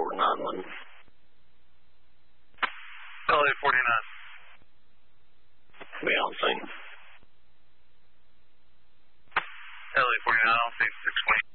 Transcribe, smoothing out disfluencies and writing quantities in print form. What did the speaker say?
491. LA 49. Be on scene. LA 49, I'll say 620.